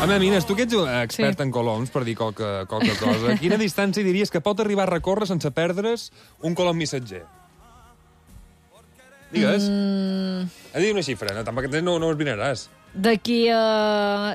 Home, Mines, tu que ets expert en coloms, per dir qualque cosa, quina distància diries que pot arribar a recórrer sense perdre's un colom missatger? Digues. Ha dit una xifra, no? Tampoc no us vinaràs. D'aquí a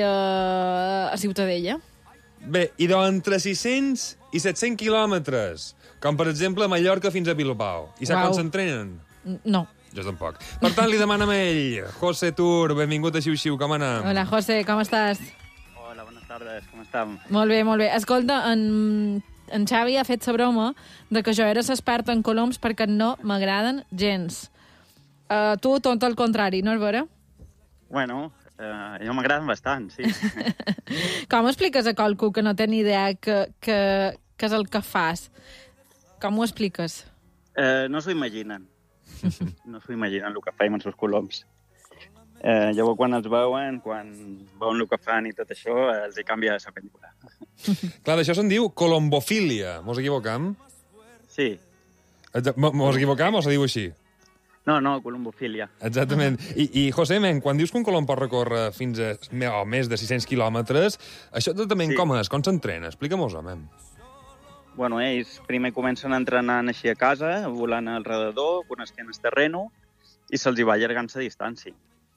Ciutadella. Bé, i entre 600 i 700 quilòmetres, com per exemple a Mallorca fins a Bilbao. I sap quan s'entrenen? No. Jo tampoc. Per tant, li demanem a ell, José Tur, benvingut a Xiu-Xiu, com anem? Hola, José, com estàs? Hola, buenas tardes, com estem? Molt bé, molt bé. Escolta, en Xavi ha fet la broma de que jo era experta en coloms perquè no m'agraden gens. Tu, tot el contrari, no és vera? Bueno, jo m'agraden bastant, sí. Com expliques a qualcú que no té ni idea que és el que fas? Com ho expliques? No s'ho imaginen. No s'ho imaginen el que fem amb els coloms. Llavors, quan els veuen, quan veuen el que fan i tot això, els hi canvia la pel·lícula. Clar, d'això se'n diu colombofília. Mos equivocam? Sí. Mos equivocam o se diu així? No, colombofília. Exactament. I José, quan dius que un colom pot recórrer fins a més de 600 quilòmetres, això exactament com és? Com s'entrena? Explica-mos-ho, mem. Bueno, ells primer comencen entrenant així a casa, volant alrededor, coneixent el terreno, i se'ls hi va allargant la distància.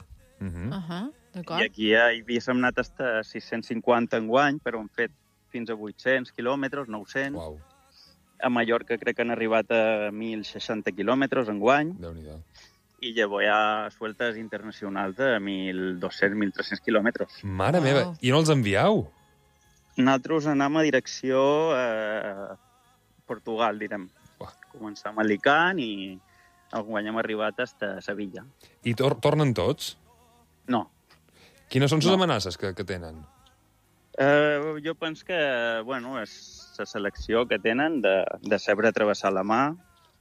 D'acord. I aquí a Eivissa hem anat fins a 650 enguany, però hem fet fins a 800 quilòmetres, 900. Uau. A Mallorca crec que han arribat a 1.060 quilòmetres enguany. Déu-n'hi-do. I llavors hi ha sueltes internacionals de 1.200, 1.300 quilòmetres. Mare meva, i no els envieu? Nosaltres anem a direcció a Portugal, direm. Uah. Començam a Alicant i enguany hem arribat fins a Sevilla. I tornen tots? No. Quines són les amenaces que tenen? Jo penso que, bueno, és la selecció que tenen de saber travessar la mà,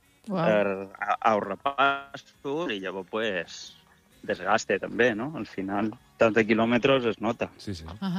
ahorrar pastos i llavors, pues, desgaste també, no? Al final, tants de quilòmetres es nota. Sí.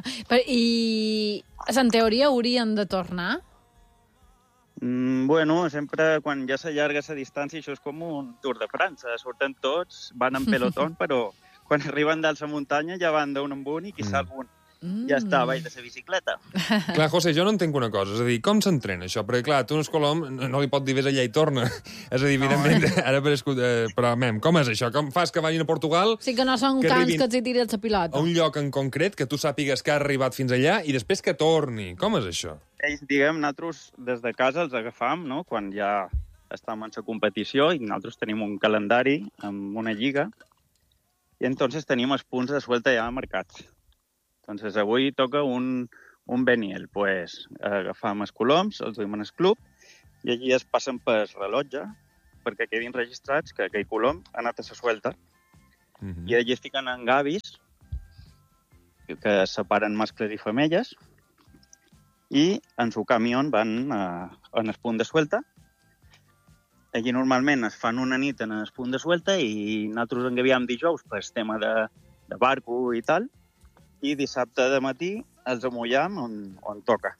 I en teoria haurien de tornar? Bueno, sempre quan ja s'allarga la distància, això és com un Tour de França. Surten tots, van en pelotón, però quan arriben dalt la muntanya ja van d'un en un i quizà algun ja està a baix de la bicicleta. Clar, José, jo no entenc una cosa. És a dir, com s'entrena això? Perquè, clar, tu un colom no li pot dir ves allà i torna. És a dir, evidentment, ara però, com és això? Com fas que vagin a Portugal? Sí que no són cans que els hi tiren la pilota. A un lloc en concret, que tu sàpigues que ha arribat fins allà i després que torni. Com és això? Ells, diguem, nosaltres des de casa els agafam, no?, quan ja estem en la competició i nosaltres tenim un calendari amb una lliga i entonces tenim els punts de suelta ja marcats. Entonces, avui toca un Beniel. Pues agafam els coloms, els duim en el club i allí es passen per rellotge perquè quedin registrats que aquell colom ha anat a la suelta. I allí es fiquen en gavis que separen mascles i femelles i en su camió van en el punt de suelta. Allí normalment es fan una nit en el punt de suelta i nosaltres engaviam dijous per tema de barco i tal, i dissabte de matí els amullam on toca.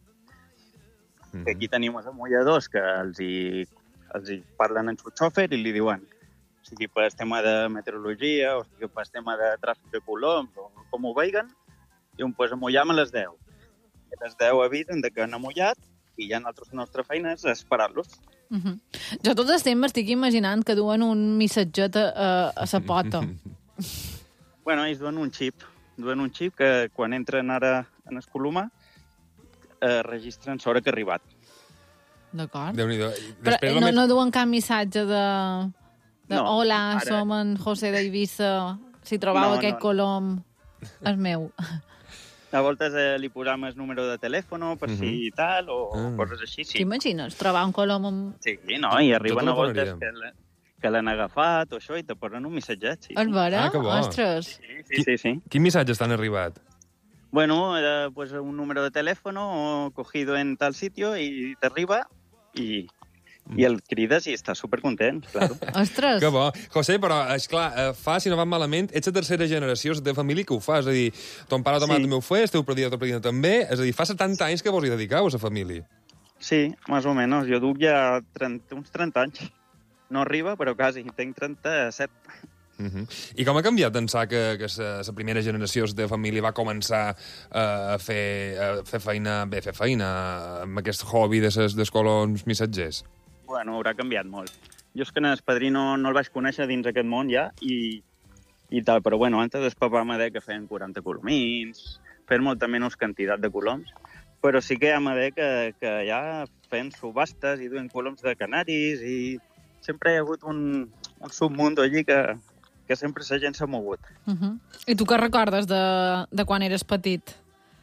Aquí tenim els amulladors que els hi parlen en su xòfer i li diuen, sigui per tema de meteorologia o sigui per tema de tràfic de coloms o com ho veiguen, i pues amullam a les 10. I a les 10 avisen que han amullat i ja la nostra feina és esperar-los. Jo tot el temps m'estic imaginant que duen un missatget a la pota. Bueno, ells duen un xip que quan entren ara en el colomar registren l'hora que ha arribat. D'acord. Déu-n'hi-do. Però no duen cap missatge de No, hola, ara... som en José d'Eivissa, si trobau aquest colom, és meu. A voltes li posam el número de telèfon per si tal, o coses així, sí. T'imagines? Trobar un colom amb... Sí, no, i arriben a voltes que l'han agafat o això i te posen un missatget, sí. És vera? Que bo. Ostres. Sí. Quin missatge t'han arribat? Bueno, pues un número de teléfono cogido en tal sitio y te arriba y el crides i està supercontent, claro. Ostres! Que bo. José, però, esclar, si no van malament, ets la tercera generació de família que ho fa. És a dir, ton pare o ton mare també ho fa, esteu per dia també. És a dir, fa 70 anys que vos hi dedicau a la família. Sí, más o menos. Jo duc ja uns 30 anys. No arriba, però quasi. Tenc 37. I com ha canviat d'ençà que la primera generació de família va començar a fer feina amb aquest hobby dels coloms missatgers? Bueno, haurà canviat molt. Jo és que el padrí no el vaig conèixer dins aquest món ja i tal, però bueno, antes el papà m'ha dit que feien 40 colomins, feien molta menys quantitat de coloms, però sí que m'ha dit que ja feien subhastes i duen coloms de canaris i sempre hi ha hagut un submundo allí que sempre la gent s'ha mogut. I tu què recordes de quan eres petit?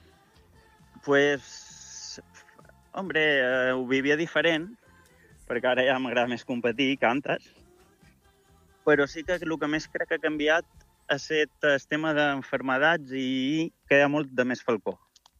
Pues, hombre, ho vivia diferent, perquè ara ja m'agrada més competir que antes, però sí que el que més crec que ha canviat ha estat el tema d'enfermedats i que hi ha molt de més falcó.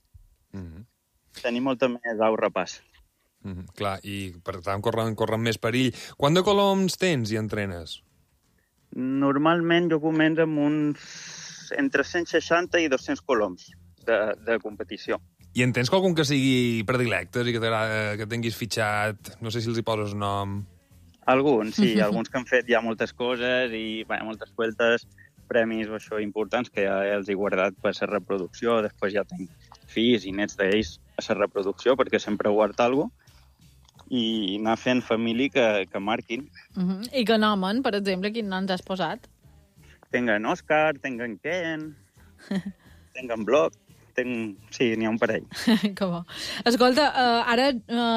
Tenim molta més au repàs. Clar, i per tant corren més perill. Quant de coloms tens i entrenes? Normalment jo començo amb uns entre 160 i 200 coloms de competició. I en tens algun que sigui predilectes i que tinguis fitxat? No sé si els hi poses nom. Alguns, sí. Alguns que han fet ja moltes coses i moltes vueltes, premis o això importants que ja els he guardat per la reproducció. Després ja tinc fills i nets d'ells a la reproducció perquè sempre he guardat alguna cosa i anar fent família que marquin. I que nomen, per exemple, quin nom has posat? Tinc en Òscar, tinc en Ken, tinc en Bloc, sí, n'hi ha un parell. Que bo. Escolta, ara,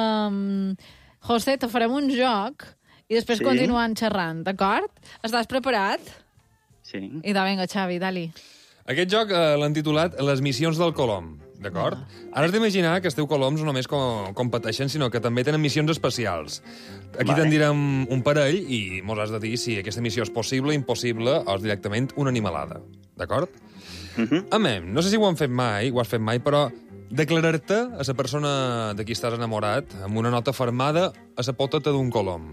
José, te farem un joc i després continuem xerrant, d'acord? Estàs preparat? Sí. Idò, vinga, Xavi, dali. Aquest joc l'han titulat Les missions del colom, d'acord? Ara has d'imaginar que els teus coloms no només competeixen, sinó que també tenen missions especials. Aquí te'n direm un parell i mos has de dir si aquesta missió és possible, impossible o és directament una animalada, d'acord? Amem, no sé si ho has fet mai, però declarar-te a la persona de qui estàs enamorat amb una nota fermada a la poteta d'un colom.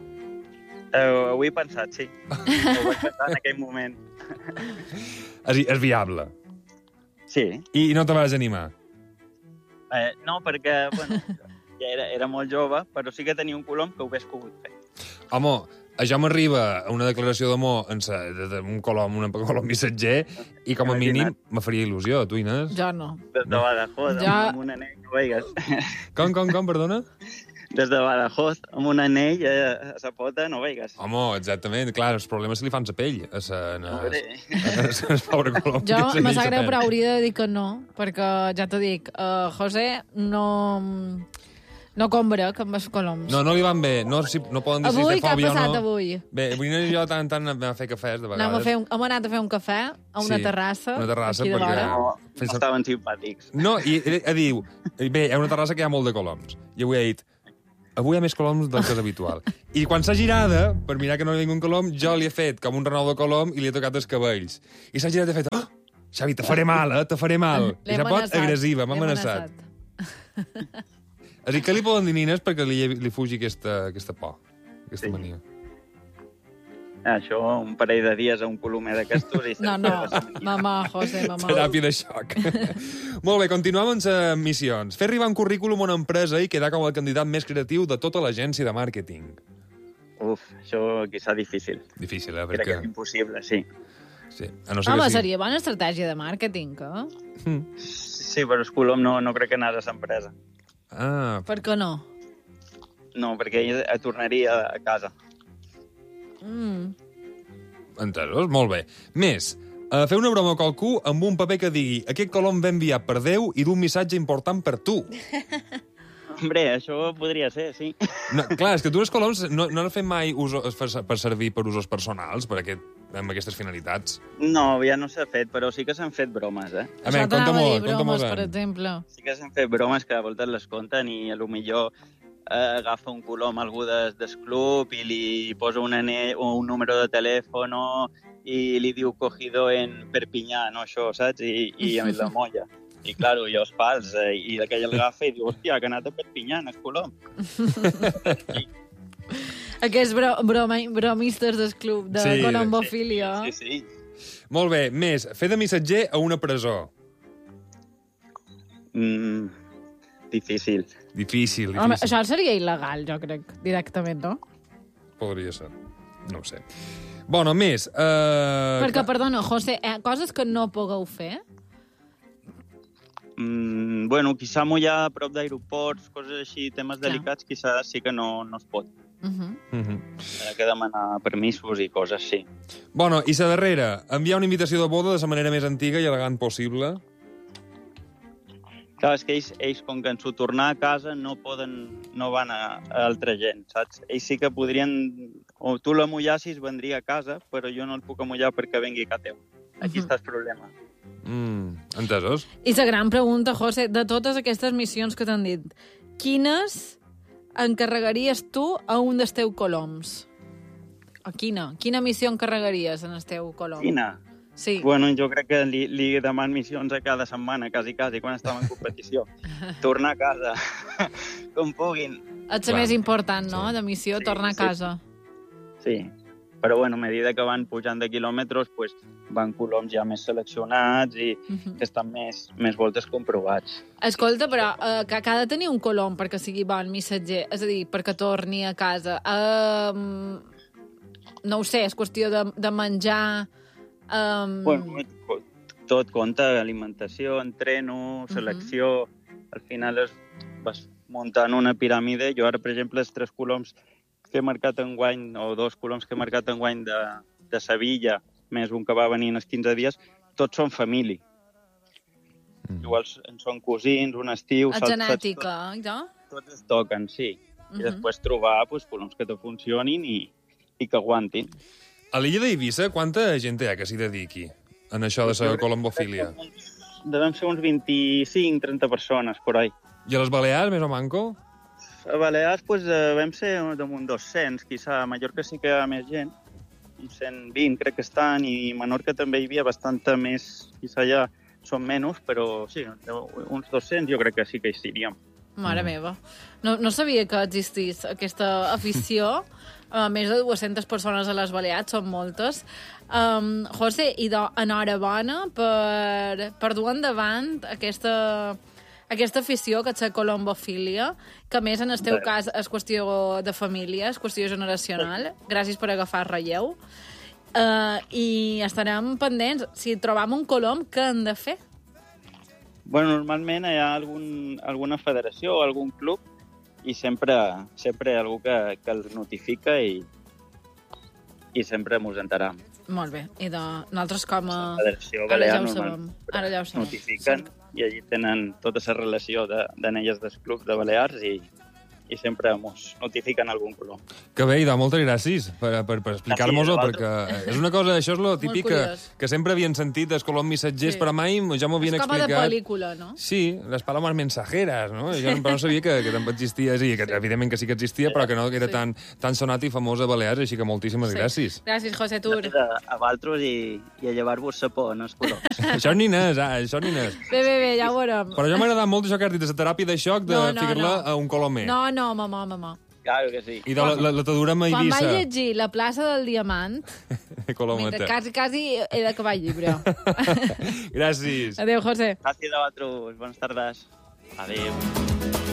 Ho he pensat, sí. Ho vaig pensar en aquell moment. És viable. Sí. I no te vas animar? No, perquè, bueno, ja era molt jove, però sí que tenia un colom que ho hagués pogut fer. Home, això m'arriba a una declaració d'amor d'un colom missatger i com a mínim me faria il·lusió. Tu, Inés? Jo no. Des de Badajoz, amb un anell, no veigues. Com, perdona? Des de Badajoz, amb un anell a la pota, no veigues. Home, exactament. Clar, els problemes se li fan la pell a el pobre colom. Jo me sap greu, però hauria de dir que no, perquè ja t'ho dic, José no combra amb els coloms. No li van bé. No poden dir si avui, té fòbia o no. Què ha passat avui? Bé, avui no jo tant anem a fer cafès, de vegades. Hem anat a fer un cafè a una terrassa. Una terrassa, aquí de perquè... No estaven simpàtics. No, i diu, bé, hi ha una terrassa que hi ha molt de coloms. I avui ha dit, avui hi ha més coloms del que és habitual. I quan s'ha girada, per mirar que no hi ha ningú colom, jo li he fet com un renou de colom i li he tocat els cabells. I s'ha girat i ha fet, Xavi, te faré mal, te faré mal. I s'ha pot agressiva, m'ha amenaçat. És a dir, què li poden dir nines perquè li fugi aquesta por, aquesta mania? Això, un parell de dies a un colomer d'aquestos i... No, mamà, José, mamà. Teràpia de xoc. Molt bé, continuem amb les missions. Fer arribar un currículum a una empresa i quedar com el candidat més creatiu de tota l'agència de màrqueting. Uf, això quizà difícil. Difícil, Crec que és impossible, sí. Sí. Home, seria bona estratègia de màrqueting, Sí, però el colom no crec que anés a l'empresa. Per què no? No, perquè ell tornaria a casa. Entesos? Molt bé. Més, fer una broma a qualcú amb un paper que digui aquest colom va enviat per Déu i d'un missatge important per tu. Hombre, això podria ser, sí. No, clar, és que tu els coloms no has fet mai per servir per usos personals, amb aquestes finalitats. No, ja no s'ha fet, però sí que s'han fet bromes, Això t'anava a dir bromes, per exemple. Sí que s'han fet bromes que a voltes les conten i a lo millor agafa un colom algú del club i li posa un número de telèfon i li diu cogido en Perpinyà, no això, saps? I amb la molla. I, claro, jo els pals, i aquell el agafa i diu, hòstia, que ha anat a Perpinyà, el colom. Aquests bromistes del club de colombofília. Sí. Molt bé, més, fer de missatger a una presó. Difícil. Home, això seria il·legal, jo crec, directament, no? Podria ser. No ho sé. Bueno, més... Perquè, perdona, José, coses que no pugueu fer? Bueno, quizá mullar a prop d'aeroports, coses així, temes delicats, quizá sí que no es pot. Ha que demanar permisos i coses, sí. Bueno, i la darrera, enviar una invitació de boda de la manera més antiga i elegant possible. Clar, és que ells com que ens ho tornar a casa, no van a altra gent, saps? Ells sí que podrien... O tu la mullassis, vendria a casa, però jo no el puc amullar perquè vengui a teu. Aquí està el problema. Entesos? I la gran pregunta, José, de totes aquestes missions que t'han dit, quines encarregaries tu a un dels teus coloms? O quina? Quina missió encarregaries en el teu colom? Quina? Sí. Bueno, jo crec que li deman missions a cada setmana, quasi, quan estàvem en competició. Tornar a casa, com puguin. És la més important, no?, de missió, tornar a casa. Sí, però bueno, a mesura que van pujant de quilòmetres, pues, van coloms ja més seleccionats i que estan més voltes comprovats. Escolta, però que ha de tenir un colom perquè sigui bon missatger, és a dir, perquè torni a casa. No ho sé, és qüestió de menjar... Bueno, tot compta, alimentació, entreno, selecció... Al final vas muntant una piràmide. Jo ara, per exemple, els 3 coloms que he marcat enguany, o 2 coloms que he marcat enguany de Sevilla, més un que va venir en els 15 dies, tots són família. Igual són cosins, un estiu... La genètica, no? Tots es toquen, sí. I després trobar coloms que te funcionin i que aguantin. A l'illa d'Eivissa, quanta gent hi ha que s'hi dediqui en això de la colombofília? Devem ser uns 25-30 persones, por ahí. I a les Balears, més o manco? A Balears, devem ser damunt 200, quizá. A Mallorca sí que hi ha més gent, uns 120 crec que estan, i a Menorca també hi havia bastanta més, quizá ja són menys, però sí, uns 200 jo crec que sí que hi seríem. Mare meva. No sabia que existís aquesta afició. Més de 200 persones a les Balears, són moltes. José, i enhorabona per dur endavant aquesta afició, que és la colombofília, que més en el teu cas és qüestió de família, és qüestió generacional. Gràcies per agafar relleu. I estarem pendents. Si trobam un colom, què hem de fer? Bueno, normalment hi ha alguna federació o algun club i sempre hi ha algú que els notifica i sempre ens enteram. Molt bé. I nosaltres com a... La Federació Balear normalment notifiquen i allí tenen tota la relació d'elles dels clubs de Balears i sempre ens notifiquen algun colom. Que bé, Ida, moltes gràcies per explicar-nos-ho, perquè és una cosa, això és lo típic que sempre havien sentit dels coloms missatgers, però mai ja m'ho havien explicat. És com a de pel·lícula, no? Sí, les palomes mensajeres, no? Jo no sabia que també existia, sí, que evidentment que sí que existia, però que no era tan sonat i famós a Balears, així que moltíssimes gràcies. Gràcies, José Tur. A vosaltres i a llevar-vos la por en els coloms. Això ni n'és, això ni n'és. Bé, ja ho veurem. Però ja m'ha agradat molt això que has dit, la teràpia de xoc de ficar-la a un colomer. No, mamà. Claro que sí. I l'atadura amb Eivissa. Quan vaig llegir La plaça del Diamant, quasi he d'acabar el llibre. Gràcies. Adéu, José. Gràcies a vosaltres. Bones tardes. Adéu.